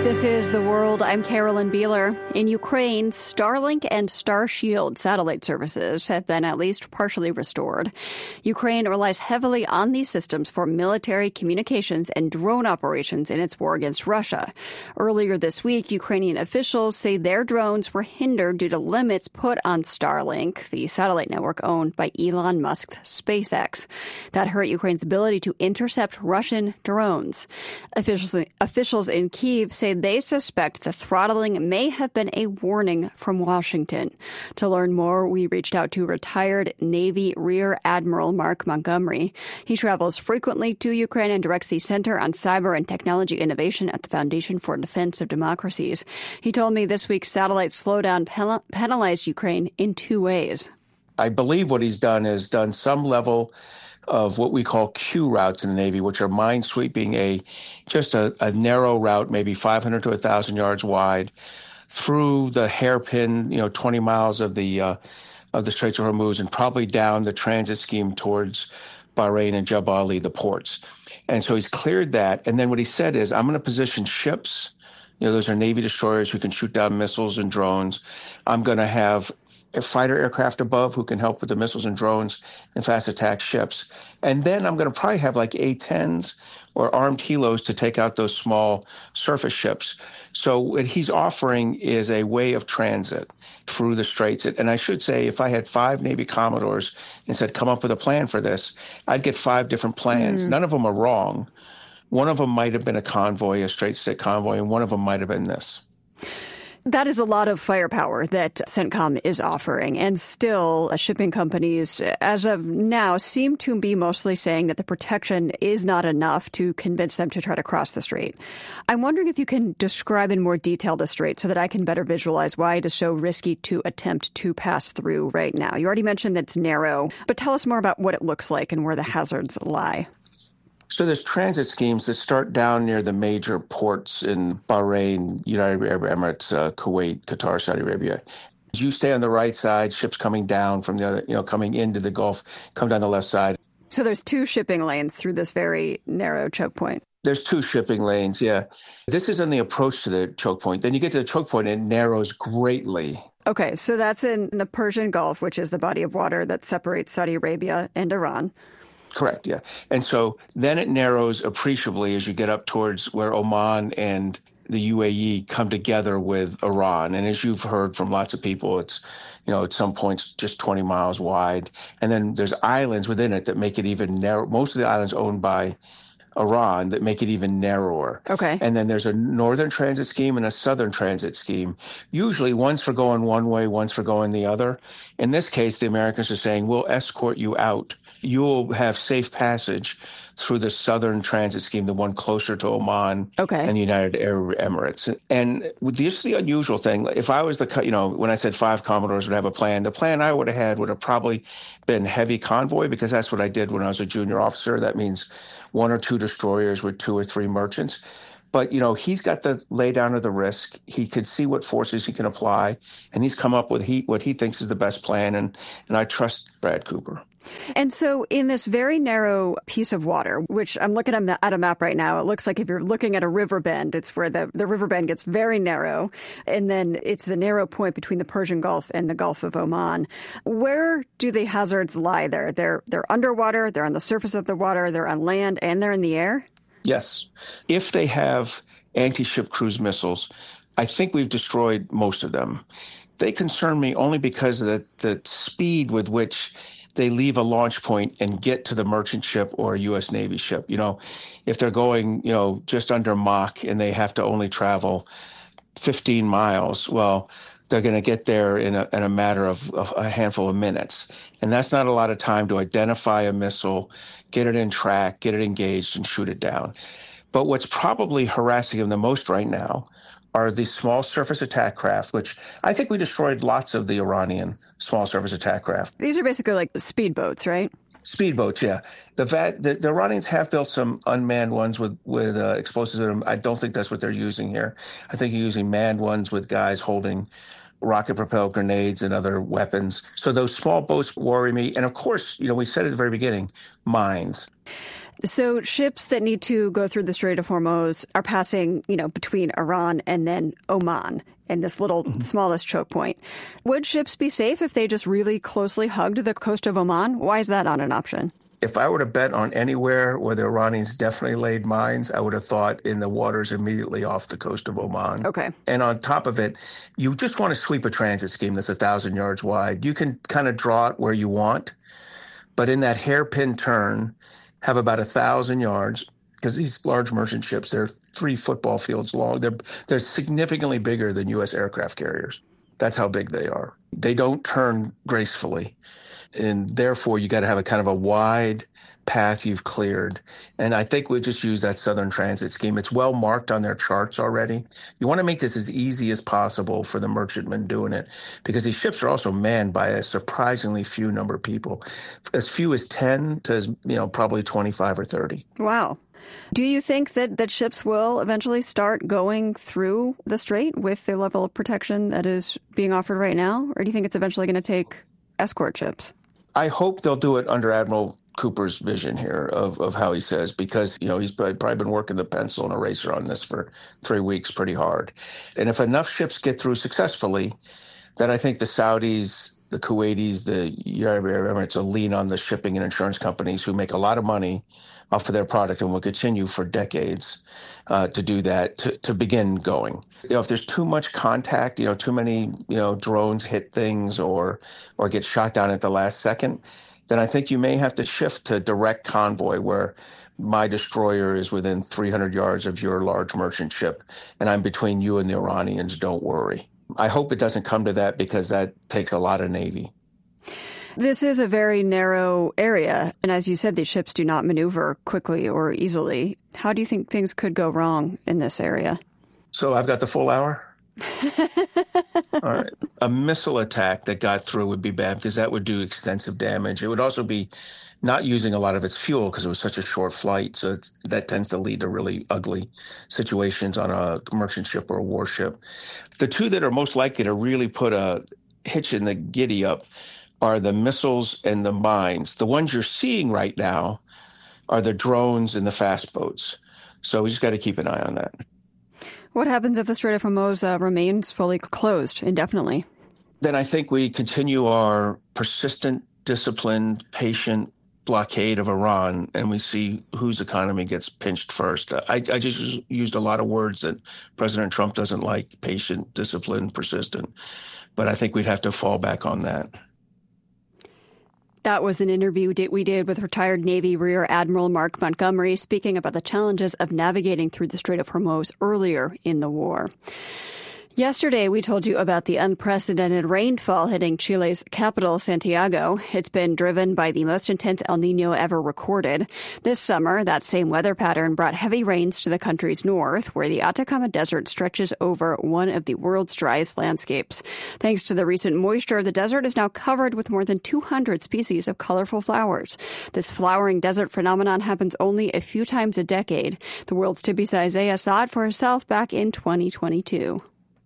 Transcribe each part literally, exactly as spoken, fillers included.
This is The World. I'm Carolyn Beeler. In Ukraine, Starlink and Starshield satellite services have been at least partially restored. Ukraine relies heavily on these systems for military communications and drone operations in its war against Russia. Earlier this week, Ukrainian officials say their drones were hindered due to limits put on Starlink, the satellite network owned by Elon Musk's SpaceX. That hurt Ukraine's ability to intercept Russian drones. Officials, officials in Kyiv say they suspect the throttling may have been a warning from Washington. To learn more, we reached out to retired Navy Rear Admiral Mark Montgomery. He travels frequently to Ukraine and directs the Center on Cyber and Technology Innovation at the Foundation for Defense of Democracies. He told me this week's satellite slowdown penalized Ukraine in two ways. I believe what he's done is done some level of what we call Q routes in the Navy, which are mine-sweeping, a just a, a narrow route, maybe five hundred to one thousand yards wide, through the hairpin, you know, twenty miles of the uh, of the Straits of Hormuz, and probably down the transit scheme towards Bahrain and Jebel Ali, the ports. And so he's cleared that. And then what he said is, I'm going to position ships. You know, those are Navy destroyers who can shoot down missiles and drones. I'm going to have a fighter aircraft above who can help with the missiles and drones and fast attack ships. And then I'm going to probably have like A tens or armed helos to take out those small surface ships. So what he's offering is a way of transit through the straits. And I should say, if I had five Navy Commodores and said, come up with a plan for this, I'd get five different plans. Mm. None of them are wrong. One of them might have been a convoy, a straight stick convoy, and one of them might have been this. That is a lot of firepower that CENTCOM is offering, and still uh, shipping companies, as of now, seem to be mostly saying that the protection is not enough to convince them to try to cross the strait. I'm wondering if you can describe in more detail the strait so that I can better visualize why it is so risky to attempt to pass through right now. You already mentioned that it's narrow, but tell us more about what it looks like and where the hazards lie. So there's transit schemes that start down near the major ports in Bahrain, United Arab Emirates, uh, Kuwait, Qatar, Saudi Arabia. You stay on the right side, ships coming down from the other, you know, coming into the Gulf, come down the left side. So there's two shipping lanes through this very narrow choke point. There's two shipping lanes, yeah. This is on the approach to the choke point. Then you get to the choke point and it narrows greatly. Okay, so that's in the Persian Gulf, which is the body of water that separates Saudi Arabia and Iran. Correct, yeah. And so then it narrows appreciably as you get up towards where Oman and the U A E come together with Iran. And as you've heard from lots of people, it's, you know, at some points just twenty miles wide. And then there's islands within it that make it even narrow. Most of the islands owned by Iran that make it even narrower. Okay. And then there's a northern transit scheme and a southern transit scheme. Usually one's for going one way, one's for going the other. In this case, the Americans are saying, we'll escort you out. You'll have safe passage through the southern transit scheme, the one closer to Oman okay. and the United Arab Emirates. And with this, the unusual thing, if I was the, you know, when I said five Commodores would have a plan, the plan I would have had would have probably been heavy convoy, because that's what I did when I was a junior officer. That means one or two destroyers with two or three merchants. But, you know, he's got the laydown of the risk. He could see what forces he can apply, and he's come up with he, what he thinks is the best plan, and, and I trust Brad Cooper. And so in this very narrow piece of water, which I'm looking at a map right now, it looks like if you're looking at a river bend, it's where the, the river bend gets very narrow. And then it's the narrow point between the Persian Gulf and the Gulf of Oman. Where do the hazards lie there? They're, they're underwater, they're on the surface of the water, they're on land, and they're in the air? Yes. If they have anti-ship cruise missiles, I think we've destroyed most of them. They concern me only because of the, the speed with which they leave a launch point and get to the merchant ship or a U S Navy ship. You know, if they're going, you know, just under Mach and they have to only travel fifteen miles, well, they're going to get there in a, in a matter of, of a handful of minutes. And that's not a lot of time to identify a missile, get it in track, get it engaged, and shoot it down. But what's probably harassing them the most right now are the small surface attack craft, which I think we destroyed lots of the Iranian small surface attack craft. These are basically like speedboats, right? Speedboats, yeah. The, va- the the Iranians have built some unmanned ones with, with uh, explosives in them. I don't think that's what they're using here. I think you're using manned ones with guys holding rocket-propelled grenades and other weapons. So those small boats worry me. And of course, you know, we said at the very beginning, mines. So ships that need to go through the Strait of Hormuz are passing, you know, between Iran and then Oman and this little mm-hmm. smallest choke point. Would ships be safe if they just really closely hugged the coast of Oman? Why is that not an option? If I were to bet on anywhere where the Iranians definitely laid mines, I would have thought in the waters immediately off the coast of Oman. Okay. And on top of it, you just want to sweep a transit scheme that's a thousand yards wide. You can kind of draw it where you want, but in that hairpin turn, have about a thousand yards, because these large merchant ships, they're three football fields long. They're they're significantly bigger than U S aircraft carriers. That's how big they are. They don't turn gracefully. And therefore, you got to have a kind of a wide path you've cleared. And I think we just use that Southern Transit scheme. It's well marked on their charts already. You want to make this as easy as possible for the merchantmen doing it, because these ships are also manned by a surprisingly few number of people, as few as ten to, you know, probably twenty-five or thirty. Wow. Do you think that, that ships will eventually start going through the strait with the level of protection that is being offered right now? Or do you think it's eventually going to take escort ships? I hope they'll do it under Admiral Cooper's vision here of, of how he says, because, you know, he's probably been working the pencil and eraser on this for three weeks pretty hard. And if enough ships get through successfully, then I think the Saudis, the Kuwaitis, the Arab Emirates will lean on the shipping and insurance companies who make a lot of money off of their product and will continue for decades uh, to do that, to, to begin going. You know, if there's too much contact, you know, too many, you know, drones hit things or or get shot down at the last second, then I think you may have to shift to direct convoy, where my destroyer is within three hundred yards of your large merchant ship, and I'm between you and the Iranians. Don't worry. I hope it doesn't come to that, because that takes a lot of Navy. This is a very narrow area, and as you said, these ships do not maneuver quickly or easily. How do you think things could go wrong in this area? So I've got the full hour? All right. A missile attack that got through would be bad, because that would do extensive damage. It would also be not using a lot of its fuel, because it was such a short flight. So it's, that tends to lead to really ugly situations on a merchant ship or a warship. The two that are most likely to really put a hitch in the giddy up are the missiles and the mines. The ones you're seeing right now are the drones and the fast boats. So we just got to keep an eye on that. What happens if the Strait of Hormuz uh, remains fully closed indefinitely? Then I think we continue our persistent, disciplined, patient blockade of Iran, and we see whose economy gets pinched first. I, I just used a lot of words that President Trump doesn't like: patient, disciplined, persistent. But I think we'd have to fall back on that. That was an interview we did with retired Navy Rear Admiral Mark Montgomery, speaking about the challenges of navigating through the Strait of Hormuz earlier in the war. Yesterday, we told you about the unprecedented rainfall hitting Chile's capital, Santiago. It's been driven by the most intense El Niño ever recorded. This summer, that same weather pattern brought heavy rains to the country's north, where the Atacama Desert stretches over one of the world's driest landscapes. Thanks to the recent moisture, the desert is now covered with more than two hundred species of colorful flowers. This flowering desert phenomenon happens only a few times a decade. The world's Tibisa Isaiah saw it for herself back in twenty twenty-two.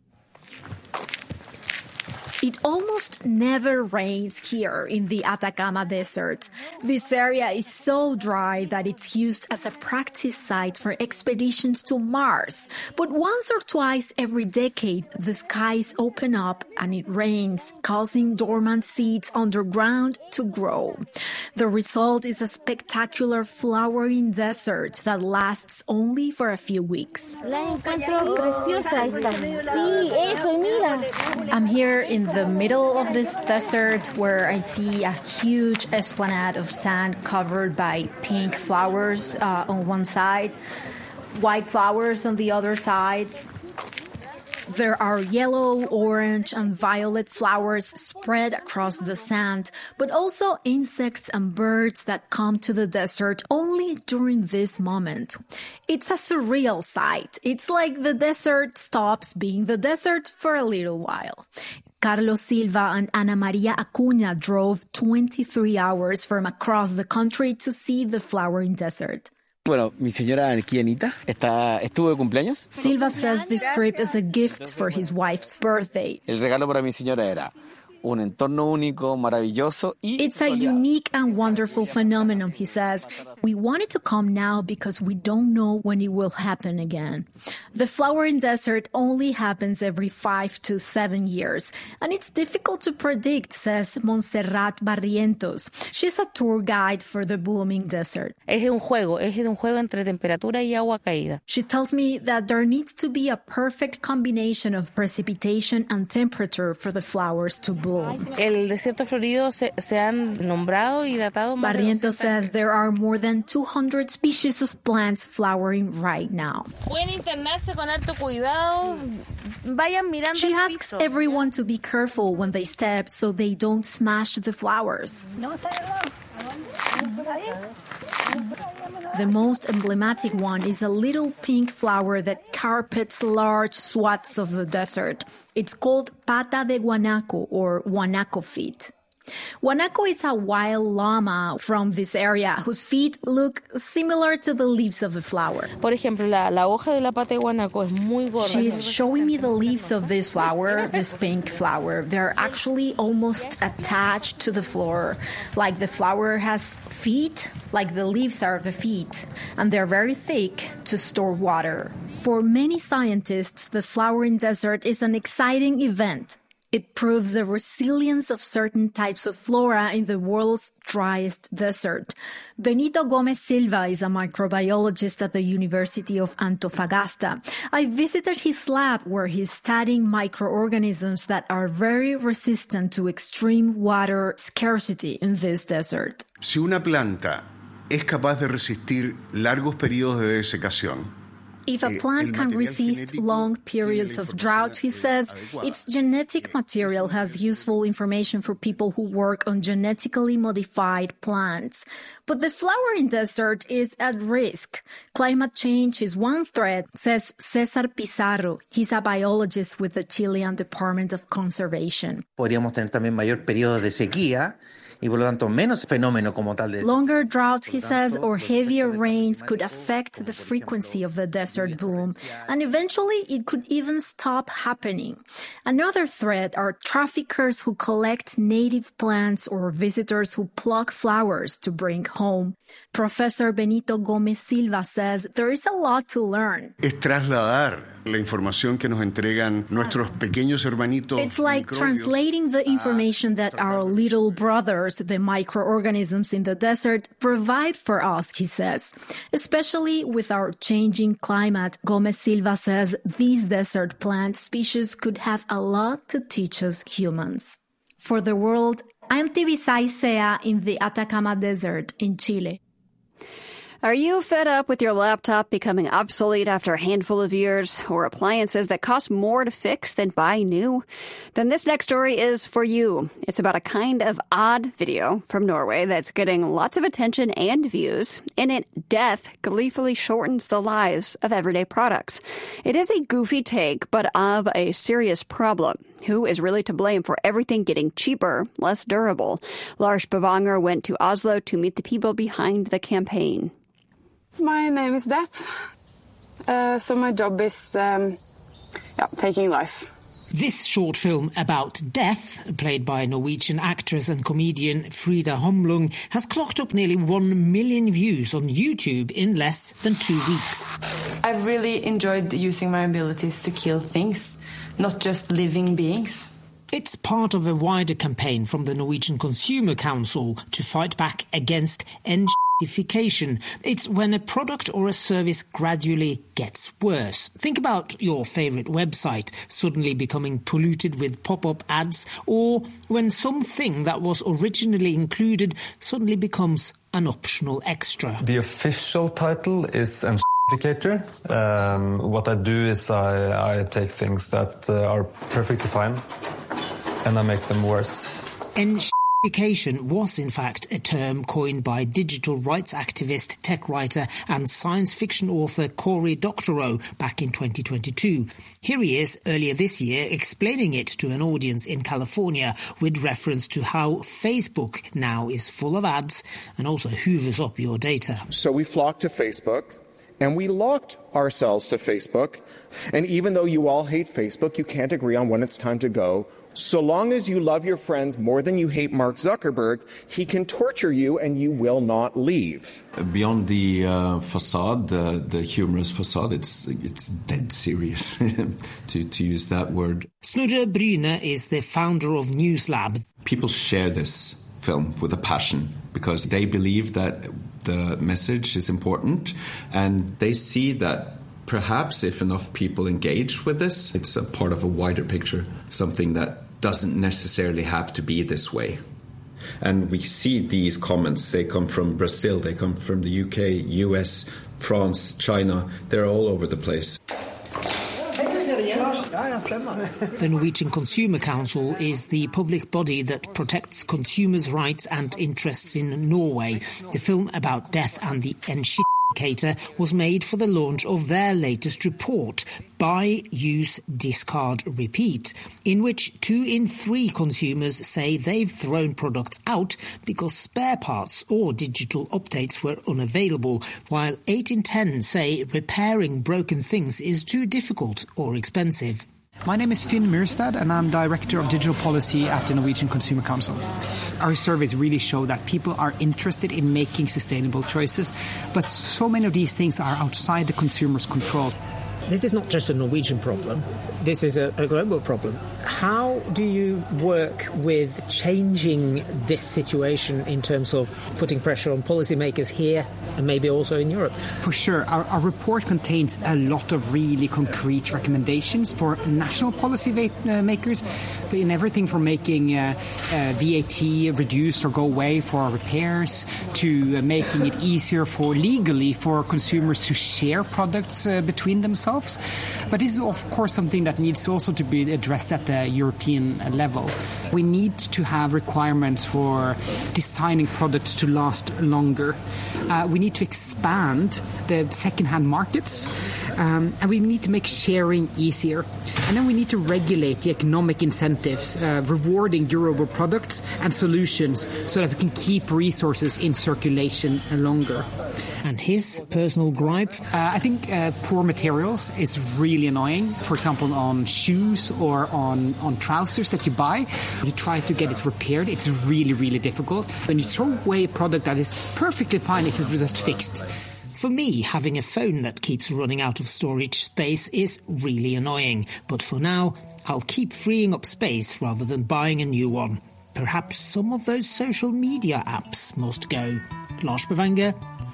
It almost never rains here in the Atacama Desert. This area is so dry that it's used as a practice site for expeditions to Mars. But once or twice every decade, the skies open up and it rains, causing dormant seeds underground to grow. The result is a spectacular flowering desert that lasts only for a few weeks. I'm here in the middle of this desert where I see a huge esplanade of sand covered by pink flowers uh, on one side, white flowers on the other side. There are yellow, orange, and violet flowers spread across the sand, but also insects and birds that come to the desert only during this moment. It's a surreal sight. It's like the desert stops being the desert for a little while. Carlos Silva and Ana Maria Acuña drove twenty-three hours from across the country to see the flowering desert. Bueno, mi señora aquí, Anita, está, estuvo de cumpleaños. Silva says this trip is a gift for his wife's birthday. El regalo para mi señora era un entorno único, maravilloso. Y it's a unique and wonderful phenomenon, he says. We want it to come now because we don't know when it will happen again. The flowering desert only happens every five to seven years, and it's difficult to predict, says Montserrat Barrientos. She's a tour guide for the blooming desert. Es un juego, es un juego entre temperatura y agua caída. She tells me that there needs to be a perfect combination of precipitation and temperature for the flowers to bloom. El desierto florido se, se han nombrado y datado más. Barrientos says there are more than two hundred species of plants flowering right now. Pueden internarse con harto cuidado. Vayan mirando. She asks everyone to be careful when they step so they don't smash the flowers. The most emblematic one is a little pink flower that carpets large swaths of the desert. It's called pata de guanaco or guanaco feet. Guanaco is a wild llama from this area whose feet look similar to the leaves of the flower. Por ejemplo, la, la hoja de la pata de guanaco es muy gorda. She's showing me the leaves of this flower, this pink flower. They're actually almost attached to the floor. Like the flower has feet, like the leaves are the feet. And they're very thick to store water. For many scientists, the flowering desert is an exciting event. It proves the resilience of certain types of flora in the world's driest desert. Benito Gomez Silva is a microbiologist at the University of Antofagasta. I visited his lab where he's studying microorganisms that are very resistant to extreme water scarcity in this desert. Si una planta es capaz de resistir largos periodos de desecación, if a plant can resist long periods of drought, he says, its genetic material has useful information for people who work on genetically modified plants. But the flowering desert is at risk. Climate change is one threat, says César Pizarro. He's a biologist with the Chilean Department of Conservation. Podríamos tener también mayor periodo de sequía. Y por lo tanto, menos fenómeno como tal de Longer droughts, he says, or heavier rains could affect the frequency of the desert bloom, and eventually it could even stop happening. Another threat are traffickers who collect native plants or visitors who pluck flowers to bring home. Professor Benito Gomez Silva says there is a lot to learn. Es trasladar la información que nos entregan nuestros pequeños hermanitos. It's like translating the information that our little brothers, the microorganisms in the desert, provide for us, he says. Especially with our changing climate, Gomez Silva says these desert plant species could have a lot to teach us humans. For the world, I'm Tibisay Sea in the Atacama Desert in Chile. Are you fed up with your laptop becoming obsolete after a handful of years, or appliances that cost more to fix than buy new? Then this next story is for you. It's about a kind of odd video from Norway that's getting lots of attention and views. In it, death gleefully shortens the lives of everyday products. It is a goofy take, but of a serious problem. Who is really to blame for everything getting cheaper, less durable? Lars Bavanger went to Oslo to meet the people behind the campaign. My name is Death. Uh, so my job is um, yeah, taking life. This short film about death, played by Norwegian actress and comedian Frida Homlung, has clocked up nearly one million views on YouTube in less than two weeks. I've really enjoyed using my abilities to kill things, not just living beings. It's part of a wider campaign from the Norwegian Consumer Council to fight back against enshittification. It's when a product or a service gradually gets worse. Think about your favorite website suddenly becoming polluted with pop-up ads, or when something that was originally included suddenly becomes an optional extra. The official title is enshittificator. Um, what I do is I, I take things that uh, are perfectly fine and I make them worse. Enshittification was, in fact, a term coined by digital rights activist, tech writer and science fiction author Cory Doctorow back in twenty twenty-two. Here he is earlier this year explaining it to an audience in California with reference to how Facebook now is full of ads and also hoovers up your data. So we flock to Facebook And we locked ourselves to Facebook. And even though you all hate Facebook, you can't agree on when it's time to go. So long as you love your friends more than you hate Mark Zuckerberg, he can torture you and you will not leave. Beyond the uh, facade, the, the humorous facade, it's it's dead serious, to, to use that word. Snorre Bryne is the founder of NewsLab. People share this film with a passion because they believe that the message is important and they see that perhaps if enough people engage with this, it's a part of a wider picture, something that doesn't necessarily have to be this way. And we see these comments. They come from Brazil, they come from the U K, U S, France, China. They're all over the place. The Norwegian Consumer Council is the public body that protects consumers' rights and interests in Norway. The film about death and the Enshitificator was made for the launch of their latest report, Buy, Use, Discard, Repeat, in which two in three consumers say they've thrown products out because spare parts or digital updates were unavailable, while eight in ten say repairing broken things is too difficult or expensive. My name is Finn Myrstad and I'm Director of Digital Policy at the Norwegian Consumer Council. Our surveys really show that people are interested in making sustainable choices, but so many of these things are outside the consumer's control. This is not just a Norwegian problem. This is a, a global problem. How do you work with changing this situation in terms of putting pressure on policymakers here and maybe also in Europe? For sure. Our, our report contains a lot of really concrete recommendations for national policy uh, makers in everything from making uh, uh, V A T reduce or go away for repairs to uh, making it easier for legally for consumers to share products uh, between themselves. But this is, of course, something that needs also to be addressed at the European level. We need to have requirements for designing products to last longer. Uh, we need to expand the second-hand markets, um, and we need to make sharing easier. And then we need to regulate the economic incentives, uh, rewarding durable products and solutions so that we can keep resources in circulation longer. And his personal gripe? Uh, I think uh, poor materials is really annoying. For example, on shoes or on, on trousers that you buy, you try to get it repaired. It's really, really difficult. When you throw away a product that is perfectly fine if it was just fixed. For me, having a phone that keeps running out of storage space is really annoying. But for now, I'll keep freeing up space rather than buying a new one. Perhaps some of those social media apps must go. Lars Bavanger,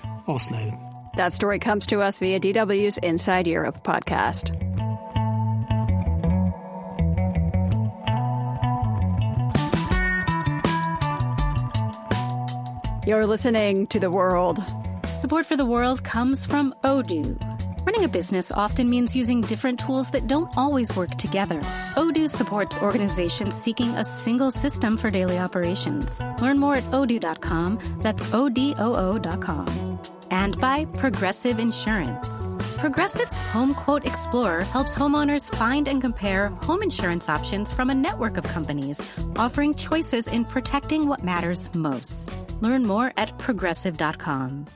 Oslo. That story comes to us via D W's Inside Europe podcast. You're listening to The World. Support for The World comes from Odoo. Running a business often means using different tools that don't always work together. Odoo supports organizations seeking a single system for daily operations. Learn more at odoo dot com. That's O D O O dot com. And by Progressive Insurance. Progressive's Home Quote Explorer helps homeowners find and compare home insurance options from a network of companies, offering choices in protecting what matters most. Learn more at progressive dot com.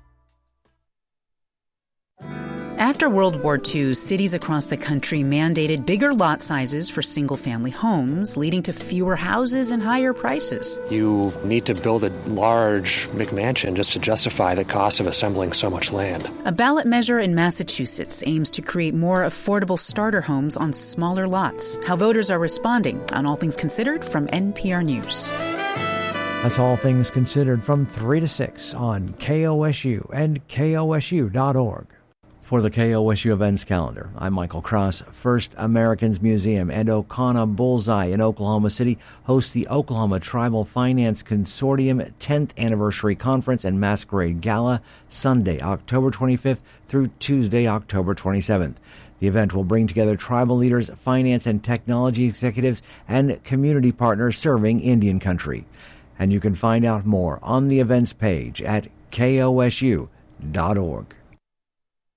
After World War Two, cities across the country mandated bigger lot sizes for single-family homes, leading to fewer houses and higher prices. You need to build a large McMansion just to justify the cost of assembling so much land. A ballot measure in Massachusetts aims to create more affordable starter homes on smaller lots. How voters are responding on All Things Considered from N P R News. That's All Things Considered from three to six on K O S U and K O S U dot org. For the K O S U events calendar, I'm Michael Cross. First Americans Museum and Okana Bullseye in Oklahoma City host the Oklahoma Tribal Finance Consortium tenth Anniversary Conference and Masquerade Gala, Sunday, October twenty-fifth through Tuesday, October twenty-seventh. The event will bring together tribal leaders, finance and technology executives, and community partners serving Indian country. And you can find out more on the events page at K O S U dot org.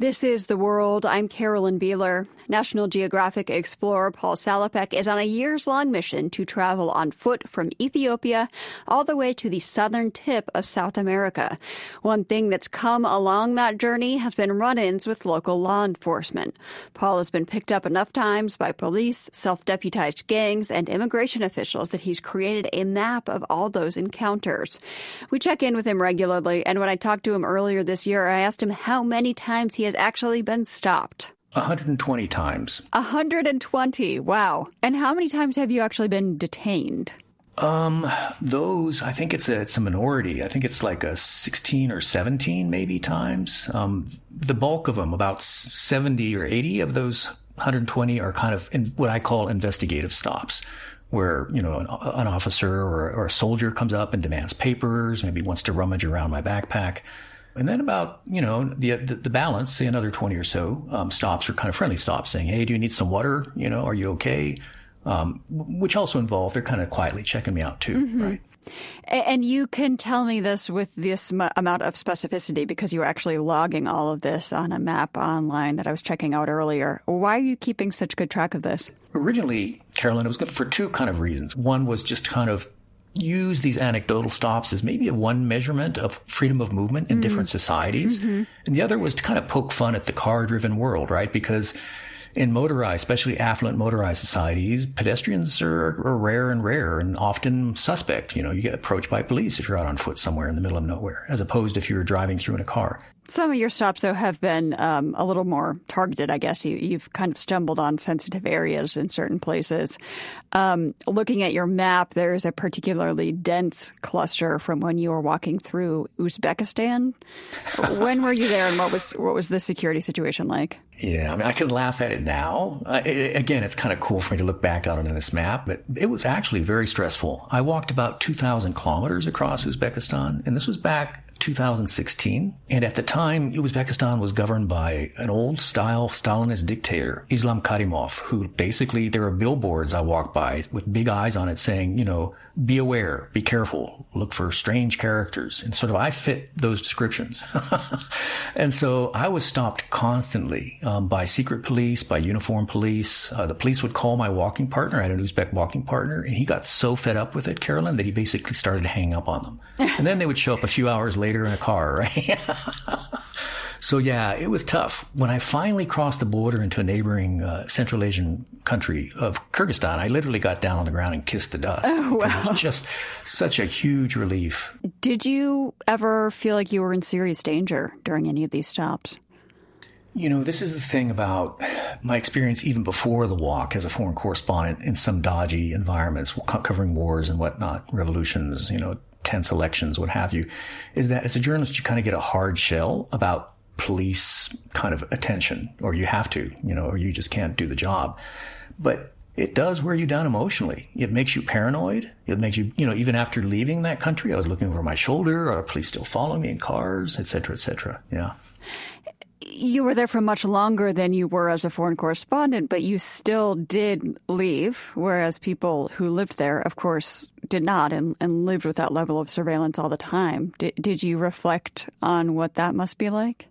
This is The World. I'm Carolyn Beeler. National Geographic explorer Paul Salopek is on a years-long mission to travel on foot from Ethiopia all the way to the southern tip of South America. One thing that's come along that journey has been run-ins with local law enforcement. Paul has been picked up enough times by police, self-deputized gangs, and immigration officials that he's created a map of all those encounters. We check in with him regularly, and when I talked to him earlier this year, I asked him how many times he has actually been stopped. one hundred twenty times. one hundred twenty. Wow. And how many times have you actually been detained? Um, those, I think it's a, it's a minority. I think it's like a sixteen or seventeen maybe times. Um, the bulk of them, about seventy or eighty of those one hundred twenty are kind of in what I call investigative stops, where, you know, an, an officer or, or a soldier comes up and demands papers, maybe wants to rummage around my backpack. And then about, you know, the the, the balance, say another twenty or so um, stops are kind of friendly stops saying, hey, do you need some water? You know, are you okay? Um, which also involve, they're kind of quietly checking me out too, mm-hmm. right? And you can tell me this with this m- amount of specificity because you were actually logging all of this on a map online that I was checking out earlier. Why are you keeping such good track of this? Originally, Carolyn, it was good for two kind of reasons. One was just kind of use these anecdotal stops as maybe a one measurement of freedom of movement in mm. different societies. Mm-hmm. And the other was to kind of poke fun at the car-driven world, right? Because in motorized, especially affluent motorized societies, pedestrians are, are rare and rare and often suspect. You know, you get approached by police if you're out on foot somewhere in the middle of nowhere, as opposed if you were driving through in a car. Some of your stops, though, have been um, a little more targeted, I guess. You, you've kind of stumbled on sensitive areas in certain places. Um, looking at your map, there's a particularly dense cluster from when you were walking through Uzbekistan. When were you there, and what was what was the security situation like? Yeah, I mean, I can laugh at it now. Uh, it, again, it's kind of cool for me to look back out on this map, but it was actually very stressful. I walked about two thousand kilometers across Uzbekistan, and this was back two thousand sixteen. And at the time, Uzbekistan was governed by an old-style Stalinist dictator, Islam Karimov, who basically, there are billboards I walked by with big eyes on it saying, you know, be aware, be careful, look for strange characters. And sort of I fit those descriptions. And so I was stopped constantly um, by secret police, by uniformed police. Uh, the police would call my walking partner. I had an Uzbek walking partner, and he got so fed up with it, Carolyn, that he basically started hanging up on them. And then they would show up a few hours later in a car, right? So, yeah, it was tough. When I finally crossed the border into a neighboring uh, Central Asian country of Kyrgyzstan, I literally got down on the ground and kissed the dust. Oh, wow. It was just such a huge relief. Did you ever feel like you were in serious danger during any of these stops? You know, this is the thing about my experience even before the walk as a foreign correspondent in some dodgy environments, covering wars and whatnot, revolutions, you know, tense elections, what have you, is that as a journalist, you kind of get a hard shell about police kind of attention, or you have to, you know, or you just can't do the job. But it does wear you down emotionally. It makes you paranoid. It makes you, you know, even after leaving that country, I was looking over my shoulder. Are police still following me in cars, et cetera, et cetera. Yeah. You were there for much longer than you were as a foreign correspondent, but you still did leave, whereas people who lived there, of course, did not and, and lived with that level of surveillance all the time. Did, did you reflect on what that must be like?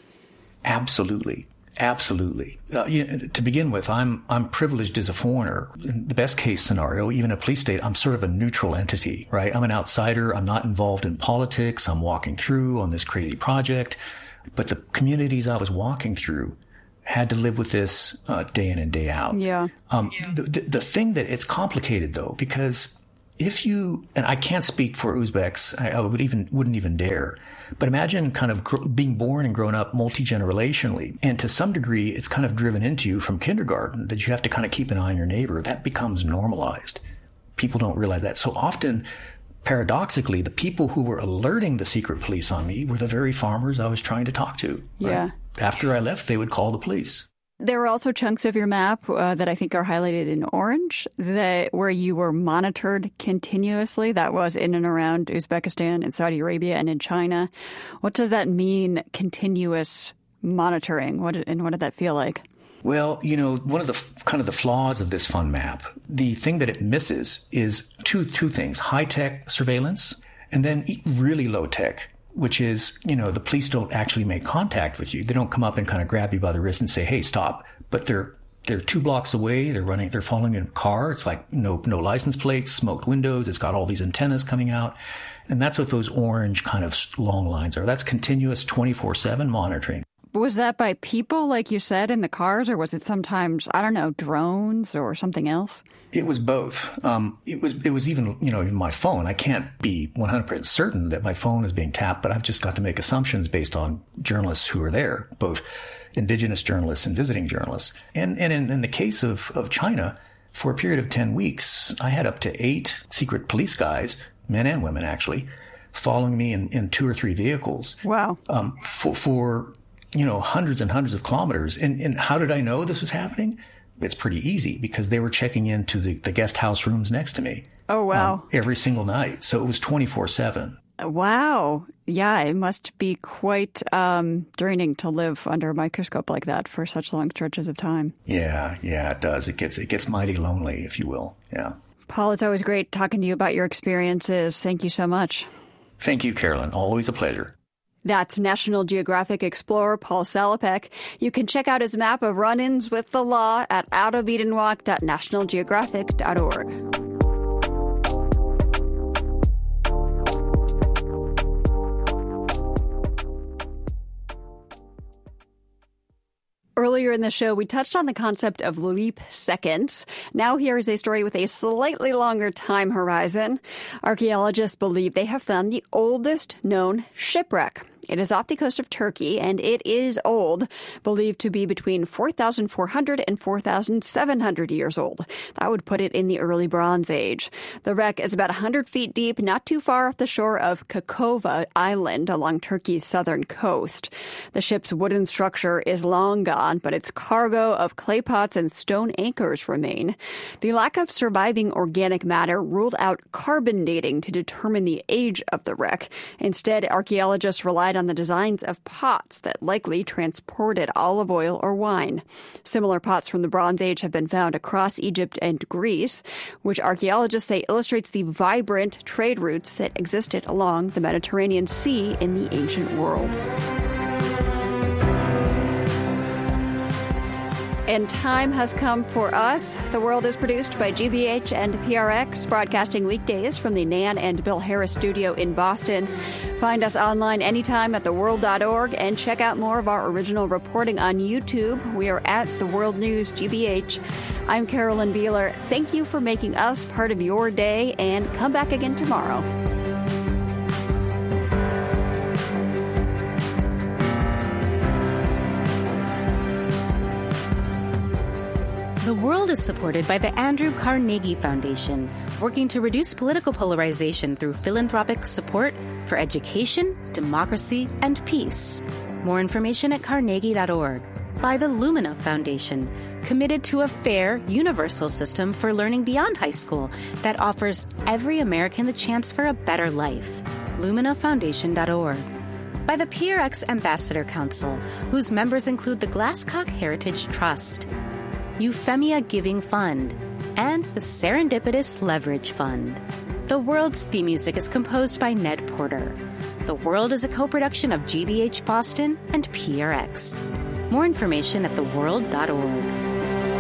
Absolutely. Absolutely. Uh, you know, to begin with, I'm I'm privileged as a foreigner. In the best case scenario, even a police state, I'm sort of a neutral entity, right? I'm an outsider. I'm not involved in politics. I'm walking through on this crazy project. But the communities I was walking through had to live with this uh, day in and day out. Yeah. Um, the, the, the thing that it's complicated, though, because if you, and I can't speak for Uzbeks, I, I would even, wouldn't even dare, but imagine kind of gr- being born and grown up multi-generationally. And to some degree, it's kind of driven into you from kindergarten that you have to kind of keep an eye on your neighbor. That becomes normalized. People don't realize that. So often, paradoxically, the people who were alerting the secret police on me were the very farmers I was trying to talk to. Right? Yeah. After I left, they would call the police. There are also chunks of your map uh, that I think are highlighted in orange that where you were monitored continuously. That was in and around Uzbekistan and Saudi Arabia and in China. What does that mean, continuous monitoring? What and what did that feel like? Well, you know, one of the kind of the flaws of this fun map, the thing that it misses is two two things: high tech surveillance, and then really low tech which is, you know, the police don't actually make contact with you. They don't come up and kind of grab you by the wrist and say, hey, stop. But they're they're two blocks away. They're running, they're following in a car. It's like no no license plates, smoked windows. It's got all these antennas coming out. And that's what those orange kind of long lines are. That's continuous twenty-four seven monitoring. Was that by people, like you said, in the cars, or was it sometimes, I don't know, drones or something else? It was both. Um, it was it was even, you know, even my phone. I can't be one hundred percent certain that my phone is being tapped, but I've just got to make assumptions based on journalists who are there, both indigenous journalists and visiting journalists. And and in, in the case of, of China, for a period of ten weeks, I had up to eight secret police guys, men and women actually, following me in, in two or three vehicles. Wow. Um, for, for, you know, hundreds and hundreds of kilometers. And, and how did I know this was happening? It's pretty easy because they were checking into the, the guest house rooms next to me. Oh, wow. Um, every single night. So it was twenty-four seven. Wow. Yeah, it must be quite um, draining to live under a microscope like that for such long stretches of time. Yeah, yeah, it does. It gets, it gets mighty lonely, if you will. Yeah. Paul, it's always great talking to you about your experiences. Thank you so much. Thank you, Carolyn. Always a pleasure. That's National Geographic explorer Paul Salopek. You can check out his map of run-ins with the law at out of eden walk dot national geographic dot org. Earlier in the show, we touched on the concept of leap seconds. Now here is a story with a slightly longer time horizon. Archaeologists believe they have found the oldest known shipwreck. It is off the coast of Turkey, and it is old, believed to be between four thousand four hundred and four thousand seven hundred years old. That would put it in the early Bronze Age. The wreck is about one hundred feet deep, not too far off the shore of Kakova Island along Turkey's southern coast. The ship's wooden structure is long gone, but its cargo of clay pots and stone anchors remain. The lack of surviving organic matter ruled out carbon dating to determine the age of the wreck. Instead, archaeologists relied on the designs of pots that likely transported olive oil or wine. Similar pots from the Bronze Age have been found across Egypt and Greece, which archaeologists say illustrates the vibrant trade routes that existed along the Mediterranean Sea in the ancient world. And time has come for us. The World is produced by G B H and P R X, broadcasting weekdays from the Nan and Bill Harris studio in Boston. Find us online anytime at the world dot org and check out more of our original reporting on YouTube. We are at The World News G B H. I'm Carolyn Beeler. Thank you for making us part of your day, and come back again tomorrow. The World is supported by the Andrew Carnegie Foundation, working to reduce political polarization through philanthropic support for education, democracy, and peace. More information at carnegie dot org. By the Lumina Foundation, committed to a fair, universal system for learning beyond high school that offers every American the chance for a better life. lumina foundation dot org. By the P R X Ambassador Council, whose members include the Glasscock Heritage Trust, Euphemia Giving Fund, and the Serendipitous Leverage Fund. The World's theme music is composed by Ned Porter. The World is a co-production of G B H Boston and P R X. More information at the world dot org.